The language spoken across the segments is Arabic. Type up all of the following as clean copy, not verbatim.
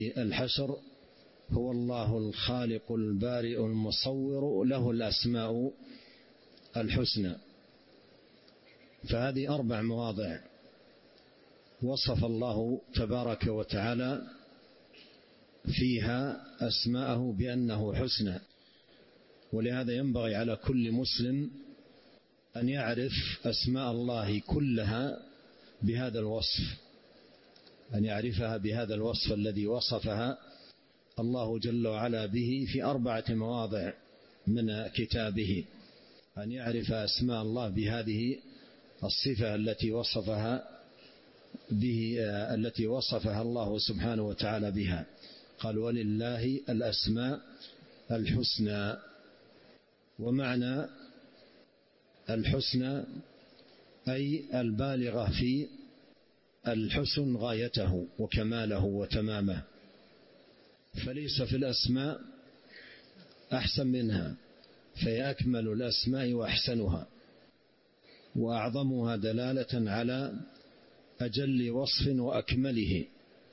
الحشر هو الله الخالق البارئ المصور له الأسماء الحسنى. فهذه 4 مواضع وصف الله تبارك وتعالى فيها أسماءه بأنه حسنى، ولهذا ينبغي على كل مسلم أن يعرف أسماء الله كلها بهذا الوصف، أن يعرفها بهذا الوصف الذي وصفها الله جل وعلا به في 4 مواضع من كتابه، أن يعرف أسماء الله بهذه الصفة التي وصفها الله سبحانه وتعالى بها. قال: ولله الأسماء الحسنى. ومعنى الحسنى أي البالغة في الحسن غايته وكماله وتمامه، فليس في الأسماء أحسن منها، فهي أكمل الأسماء وأحسنها وأعظمها دلالة على أجل وصف وأكمله.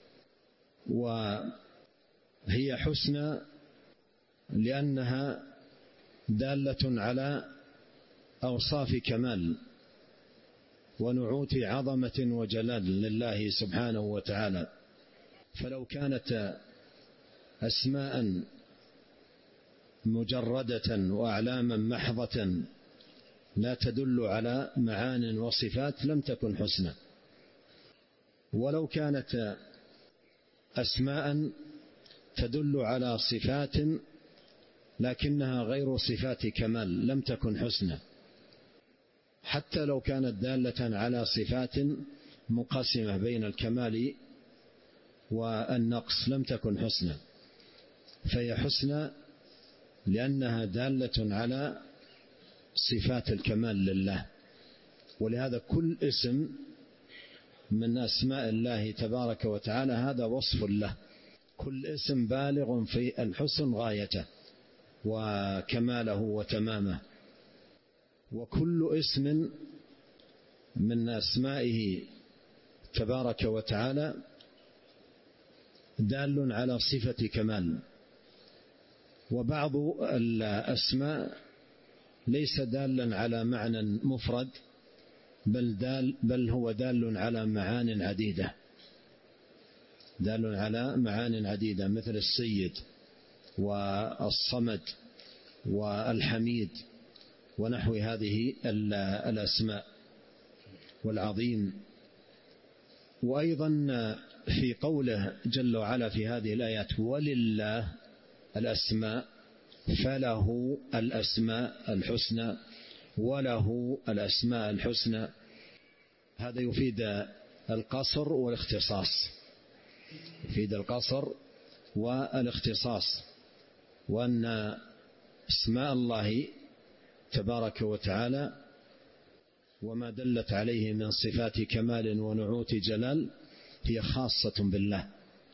وهي حسنى لأنها دالة على أوصاف كمال ونعوت عظمة وجلال لله سبحانه وتعالى. فلو كانت أسماء مجردة وأعلاما محضة لا تدل على معان وصفات لم تكن حسنى، ولو كانت أسماء تدل على صفات لكنها غير صفات كمال لم تكن حسنى، حتى لو كانت دالة على صفات مقسمة بين الكمال والنقص لم تكن حسنى. فهي حسنى لأنها دالة على صفات الكمال لله. ولهذا كل اسم من أسماء الله تبارك وتعالى هذا وصف له، كل اسم بالغ في الحسن غايته وكماله وتمامه. وكل اسم من أسمائه تبارك وتعالى دال على صفة كمال. وبعض الأسماء ليس دالا على معنى مفرد بل هو دال على معان عديدة، دال على معان عديدة، مثل السيد والصمد والحميد ونحو هذه الأسماء والعظيم. وأيضا في قوله جل وعلا في هذه الآيات: ولله الأسماء، فله الأسماء الحسنى، وله الأسماء الحسنى، هذا يفيد القصر والاختصاص، يفيد القصر والاختصاص، وأن اسماء الله تبارك وتعالى وما دلت عليه من صفات كمال ونعوت جلال هي خاصة بالله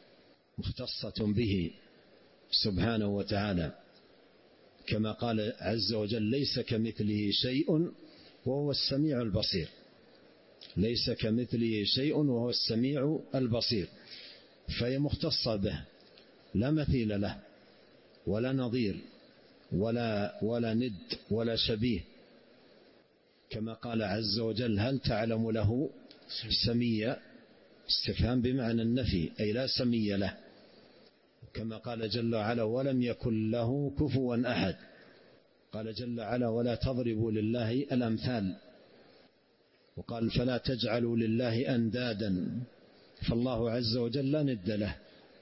مختصة به سبحانه وتعالى، كما قال عز وجل: ليس كمثله شيء وهو السميع البصير. ليس كمثله شيء وهو السميع البصير، فهي مختصة به، لا مثيل له ولا نظير ولا ند ولا شبيه، كما قال عز وجل: هل تعلم له سميا؟ استفهام بمعنى النفي، أي لا سمي له. كما قال جل وعلا: ولم يكن له كفوا أحد. قال جل وعلا: ولا تضربوا لله الأمثال. وقال: فلا تجعلوا لله أندادا. فالله عز وجل لا ند له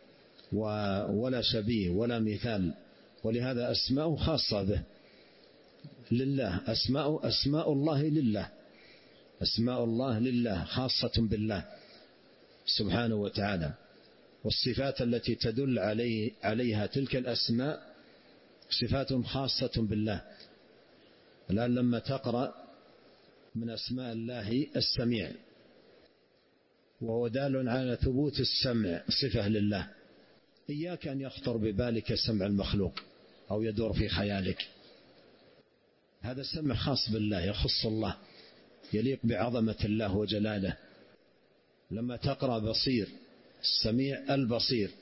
ولا شبيه ولا مثال، ولهذا أسماء خاصة به لله. أسماء الله لله، أسماء الله لله خاصة بالله سبحانه وتعالى. والصفات التي تدل عليها تلك الأسماء صفات خاصة بالله. الآن لما تقرأ من أسماء الله السميع، وهو دال على ثبوت السمع صفة لله، إياك أن يخطر ببالك سمع المخلوق أو يدور في خيالك، هذا السمع خاص بالله، يخص الله، يليق بعظمة الله وجلاله. لما تقرأ بصير، السميع البصير،